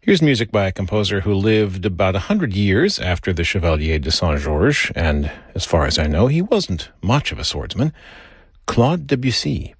Here's music by a composer who lived about 100 years after the Chevalier de Saint-Georges, and as far as I know, he wasn't much of a swordsman. Claude Debussy.